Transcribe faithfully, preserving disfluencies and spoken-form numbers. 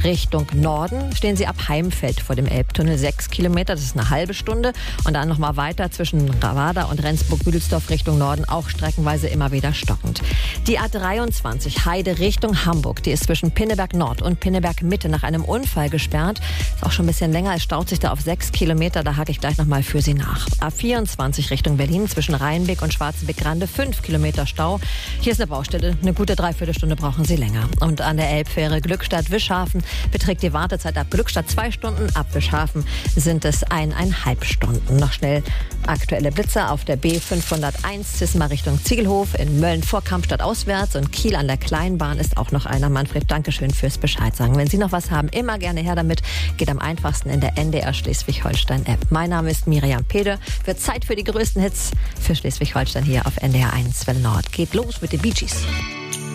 Richtung Norden stehen Sie ab Heimfeld vor dem Elbtunnel. Sechs Kilometer, das ist eine halbe Stunde. Und dann nochmal weiter zwischen Ravada und Rendsburg-Büdelsdorf Richtung Norden, auch streckenweise immer wieder stockend. Die A dreiundzwanzig Heide Richtung Hamburg, die ist zwischen Pinneberg Nord und Pinneberg Mitte nach einem Unfall gesperrt. Ist auch schon ein bisschen länger, es staut sich da auf sechs Kilometer, da hake ich gleich nochmal für Sie nach. A vierundzwanzig Richtung Berlin zwischen Rheinbeck und Schwarzenbeck-Grande, fünf Kilometer Stau. Hier ist eine Baustelle, eine gute Dreiviertelstunde brauchen Sie länger. Und an der Elbfähre Glückstadt-Wischhafen beträgt die Wartezeit ab Glückstadt zwei Stunden, ab Wischhafen sind es eineinhalb Stunden. Noch schnell aktuelle Blitzer auf der B fünfhunderteins Zisma Richtung Ziegelhof, in Mölln vor Kampstadt auswärts und Kiel an der Kleinbahn ist auch noch einer. Manfred, Dankeschön fürs Bescheid sagen. Wenn Sie noch was haben, immer gerne her damit. Geht am einfachsten in der N D R Schleswig-Holstein-App. Mein Name ist Miriam Pede. Wird Zeit für die größten Hits für Schleswig-Holstein hier auf N D R eins Welle Nord. Geht los mit den Bee Gees.